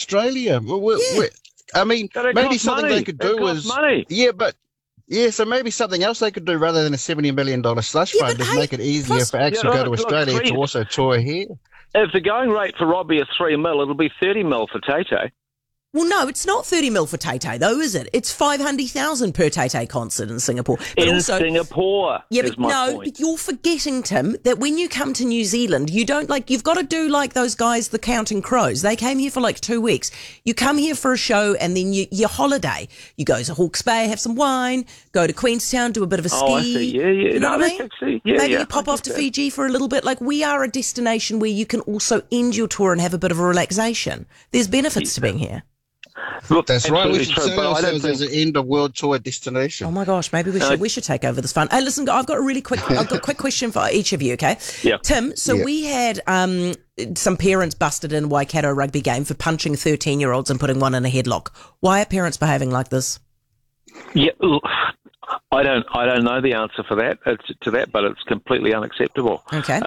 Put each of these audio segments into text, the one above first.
Australia. I mean, maybe something they could do is money. So maybe something else they could do rather than a $70 million slush fund is make it easier for acts to go to Australia to also tour here. If the going rate for Robbie is $3 million, it'll be $30 million for Tay-Tay. Well, no, it's not 30 mil for Tay-Tay, though, is it? It's 500,000 per Tay-Tay concert in Singapore. But Singapore. Yeah, but but you're forgetting, Tim, that when you come to New Zealand, you don't you've got to do like those guys, the Counting Crows. They came here for like 2 weeks. You come here for a show and then you holiday. You go to Hawke's Bay, have some wine, go to Queenstown, do a bit of a ski. Oh, I see. Yeah. You know what I mean? Maybe you pop off to that. Fiji for a little bit. Like, we are a destination where you can also end your tour and have a bit of a relaxation. There's benefits to being here. Look, that's right. We should true, say ourselves as an end of world tour destination. Oh my gosh, maybe we should take over this fund. Hey, listen, I've got a quick question for each of you. Okay, yeah. Tim. So we had some parents busted in Waikato rugby game for punching 13-year-olds and putting one in a headlock. Why are parents behaving like this? Yeah, look, I don't know the answer for that but it's completely unacceptable. Okay.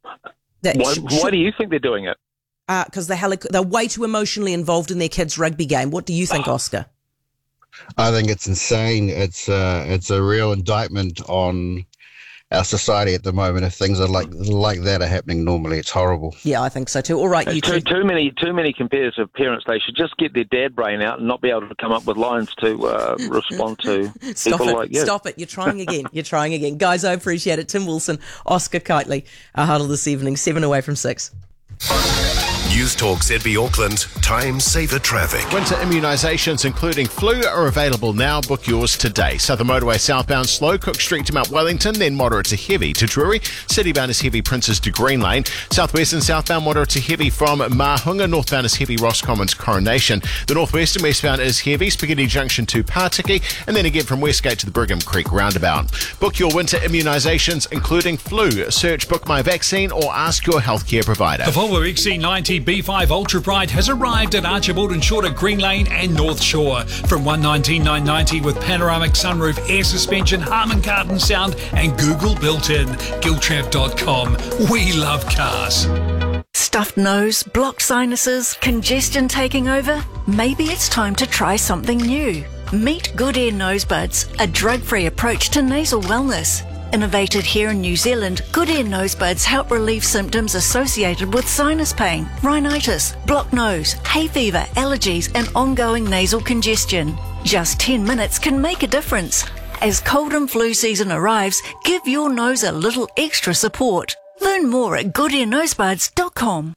Why do you think they're doing it? Because they're way too emotionally involved in their kids' rugby game. What do you think, Oscar? I think it's insane. It's a real indictment on our society at the moment. If things are like that are happening normally, it's horrible. Yeah, I think so too. All right, you too many competitive parents. They should just get their dad brain out and not be able to come up with lines to respond to people like you. Stop it. You're trying again. Guys, I appreciate it. Tim Wilson, Oscar Kitely, our huddle this evening, 7 away from 6. News Talk ZB Auckland, time saver traffic. Winter immunisations, including flu, are available now. Book yours today. Southern Motorway southbound slow, Cook Street to Mount Wellington, then moderate to heavy to Drury. Citybound is heavy, Princes to Green Lane. Southwest and southbound moderate to heavy from Mahunga. Northbound is heavy, Roscommons Coronation. The northwest and westbound is heavy, Spaghetti Junction to Partiki, and then again from Westgate to the Brigham Creek roundabout. Book your winter immunisations, including flu. Search Book My Vaccine or ask your healthcare provider. The Volvo XC90 B5 Ultra Bright has arrived at Archibald and Short at Green Lane and North Shore. From $119,990 with panoramic sunroof, air suspension, Harman Kardon sound and Google built-in. Giltrap.com. We love cars. Stuffed nose, blocked sinuses, congestion taking over? Maybe it's time to try something new. Meet Good Air Nosebuds, a drug-free approach to nasal wellness. Innovated here in New Zealand, Good Air Nosebuds help relieve symptoms associated with sinus pain, rhinitis, blocked nose, hay fever, allergies and ongoing nasal congestion. Just 10 minutes can make a difference. As cold and flu season arrives, give your nose a little extra support. Learn more at goodairnosebuds.com.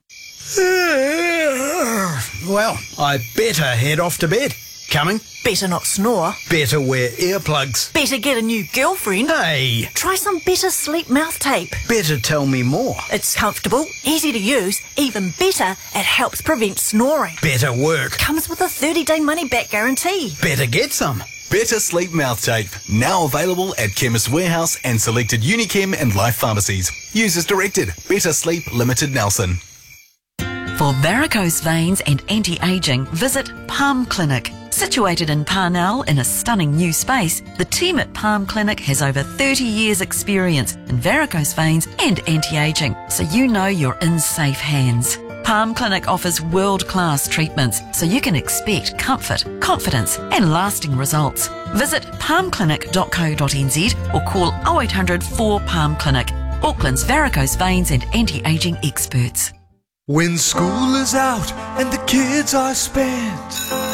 Well, I better head off to bed. Coming? Better not snore. Better wear earplugs. Better get a new girlfriend. Hey! Try some Better Sleep mouth tape. Better tell me more. It's comfortable, easy to use, even better, it helps prevent snoring. Better work. Comes with a 30-day money-back guarantee. Better get some. Better Sleep Mouth Tape, now available at Chemist Warehouse and selected Unichem and Life pharmacies. Use as directed. Better Sleep Limited Nelson. For varicose veins and anti-aging, visit Palm Clinic. Situated in Parnell in a stunning new space, the team at Palm Clinic has over 30 years experience in varicose veins and anti-aging, so you know you're in safe hands. Palm Clinic offers world-class treatments, so you can expect comfort, confidence and lasting results. Visit palmclinic.co.nz or call 0800 4 Palm Clinic, Auckland's varicose veins and anti-aging experts. When school is out and the kids are spent,